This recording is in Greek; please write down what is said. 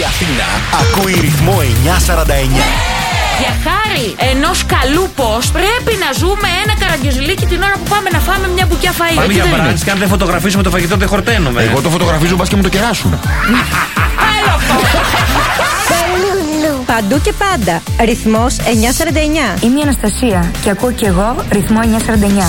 Αθήνα ακούει ρυθμό 949. Για χάρη ενός καλού post πρέπει να ζούμε ένα καραγκιόζηλίκι την ώρα που πάμε να φάμε μια μπουκιά φαΐ. Πάμε για μπράνς και αν δεν φωτογραφίσουμε το φαγητό δεν χορταίνουμε. Εγώ το φωτογραφίζω, μπας και μου το κεράσουν. Παντού και πάντα. Ρυθμός 949. Είμαι η Αναστασία και ακούω κι εγώ ρυθμό 949.